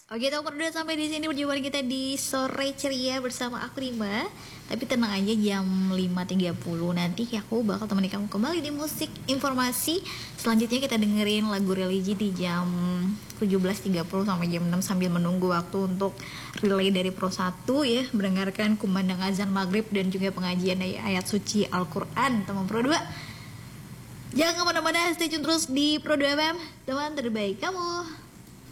Oke, teman udah sampai di sini perjumpaan kita di sore ceria bersama aku Rima. Tapi tenang aja, jam 5.30 nanti aku bakal temani kamu kembali di musik informasi. Selanjutnya kita dengerin lagu religi di jam 17.30 sampai jam 6 sambil menunggu waktu untuk relay dari Pro 1 ya, mendengarkan kumandang azan maghrib dan juga pengajian ayat suci Al-Quran teman Pro 2. Jangan kemana-mana, stay tune terus di Pro 2 FM, teman terbaik kamu.